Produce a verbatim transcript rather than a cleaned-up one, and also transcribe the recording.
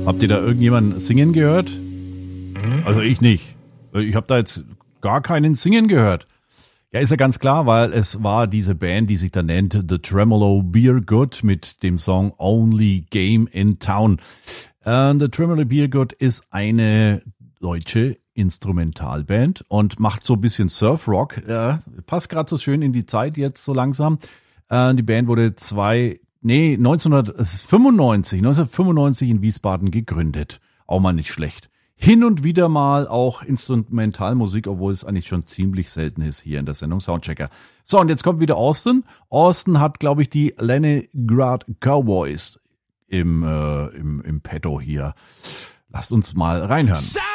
Habt ihr da irgendjemanden singen gehört? Also ich nicht. Ich habe da jetzt gar keinen singen gehört. Ja, ist ja ganz klar, weil es war diese Band, die sich da nennt The Tremolo Beer Good mit dem Song Only Game in Town. Uh, The Tremolo Beer Good ist eine deutsche Instrumentalband und macht so ein bisschen Surfrock. Uh, passt gerade so schön in die Zeit jetzt so langsam. Uh, die Band wurde zwei, nee, neunzehnhundertfünfundneunzig, neunzehnhundertfünfundneunzig in Wiesbaden gegründet. Auch mal nicht schlecht. Hin und wieder mal auch Instrumentalmusik, obwohl es eigentlich schon ziemlich selten ist hier in der Sendung Soundchecker. So, und jetzt kommt wieder Austin. Austin hat, glaube ich, die Leningrad Cowboys im, äh, im, im Petto hier. Lasst uns mal reinhören.